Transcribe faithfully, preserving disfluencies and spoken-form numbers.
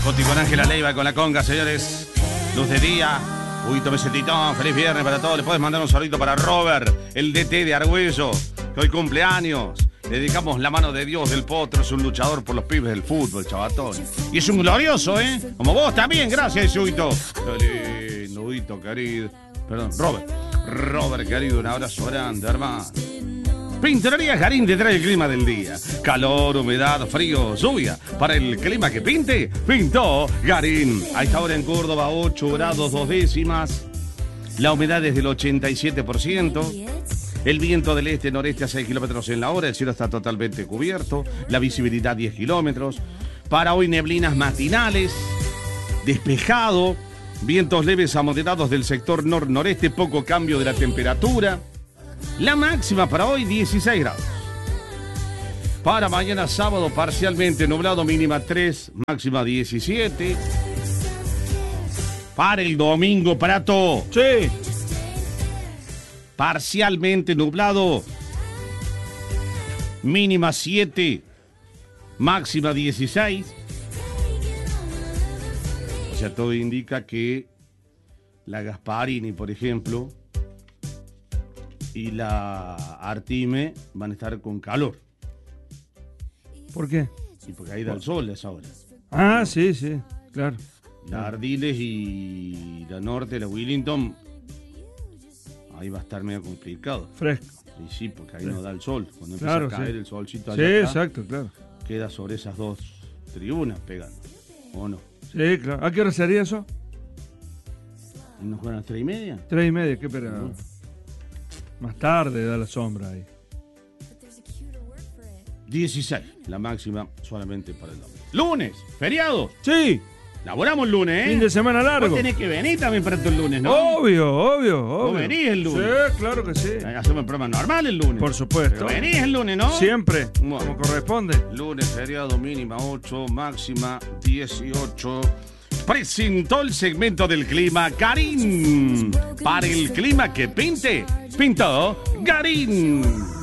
Coti con Ángela Leiva con la conga, señores. Luz de día. Uy, tómese titón. Feliz viernes para todos. Le puedes mandar un saludito para Robert, el D T de Argüello, que hoy cumpleaños. Le dedicamos la mano de Dios del Potro. Es un luchador por los pibes del fútbol, chavatón. Y es un glorioso, ¿eh? Como vos también. Gracias, Huito. Qué lindo, Huito, querido. Perdón, Robert. Robert, querido, un abrazo grande, hermano. Pinturería Garín te trae el clima del día. Calor, humedad, frío, lluvia. Para el clima que pinte, pintó Garín. A esta hora en Córdoba, ocho grados, dos décimas. La humedad es del ochenta y siete por ciento. El viento del este-noreste a seis kilómetros en la hora. El cielo está totalmente cubierto. La visibilidad diez kilómetros. Para hoy neblinas matinales. Despejado. Vientos leves a moderados del sector nor-noreste. Poco cambio de la temperatura. La máxima para hoy, dieciséis grados. Para mañana sábado, parcialmente nublado, mínima tres, máxima diecisiete. Para el domingo, Prato. Sí. Parcialmente nublado, mínima siete, máxima dieciséis. O sea, todo indica que la Gasparini, por ejemplo, y la Artime van a estar con calor. ¿Por qué? Y porque ahí da el sol a esa hora. Ah, sí, sí, claro. La Ardiles y la Norte, la Willington, ahí va a estar medio complicado. Fresco. Y sí, porque ahí sí no da el sol. Cuando claro, empieza a caer sí. el solcito allá sí, acá, exacto, claro. queda sobre esas dos tribunas pegando. ¿O no? Sí, claro. ¿A qué hora sería eso? ¿Y nos juegan a las tres y media? Tres y media, ¿qué espera? Uh-huh. Más tarde da la sombra ahí. dieciséis, la máxima solamente para el domingo. Lunes, feriados. Sí. Laboramos el lunes, ¿eh? Fin de semana largo. Vos tenés que venir también para tu lunes, ¿no? Obvio, obvio, obvio. Vos venís el lunes. Sí, claro que sí. Hacemos el programa normal el lunes. Por supuesto. Pero venís el lunes, ¿no? Siempre, bueno, como corresponde. Lunes, feriado, mínima ocho, máxima dieciocho. Presentó el segmento del clima Garín. Para el clima que pinte, pintó Garín.